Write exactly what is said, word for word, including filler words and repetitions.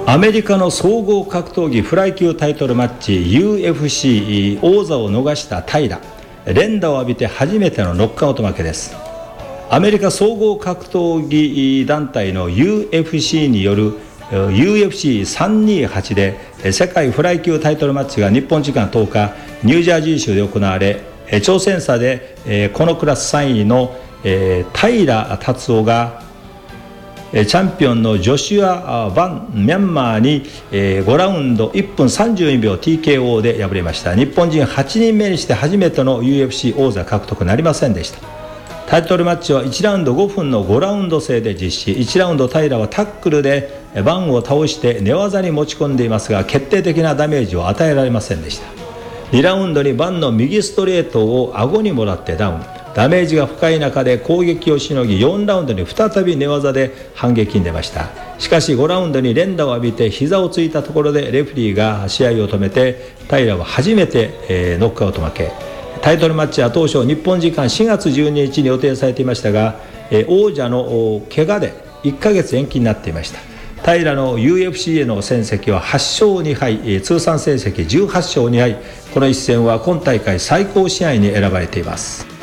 アメリカの総合格闘技フライ級タイトルマッチ ユーエフシー 王座を逃した平、連打を浴びて初めてのノックアウト負けです。アメリカ総合格闘技団体の ユーエフシー による ユーエフシーさんびゃくにじゅうはち で世界フライ級タイトルマッチが日本時間とおかニュージャージー州で行われ、挑戦者でこのクラスさんいの平達夫がチャンピオンのジョシュア・バン・ミャンマーにごラウンドいっぷんさんじゅうにびょう ティーケーオー で敗れました。日本人はちにんめにして初めての ユーエフシー 王座獲得なりませんでした。タイトルマッチはいちラウンドごふんのごラウンド制で実施。いちラウンド平はタックルでバンを倒して寝技に持ち込んでいますが、決定的なダメージを与えられませんでした。にラウンドにバンの右ストレートを顎にもらってダウン。ダメージが深い中で攻撃をしのぎ、よんラウンドに再び寝技で反撃に出ました。しかしごラウンドに連打を浴びて膝をついたところでレフェリーが試合を止めて、平は初めて、えー、ノックアウト負け。タイトルマッチは当初日本時間しがつじゅうににちに予定されていましたが、えー、王者の怪我でいっかげつ延期になっていました。平の ユーエフシー への戦績ははちしょうにはい、通算成績じゅうはちしょうにはい。この一戦は今大会最高試合に選ばれています。